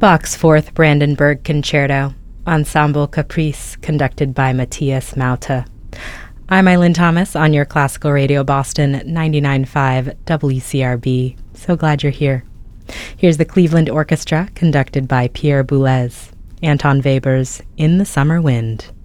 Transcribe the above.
Bach's Fourth Brandenburg Concerto, Ensemble Caprice, conducted by Matthias Mauta. I'm Eileen Thomas on your Classical Radio Boston 99.5 WCRB. So glad you're here. Here's the Cleveland Orchestra, conducted by Pierre Boulez. Anton Weber's In the Summer Wind.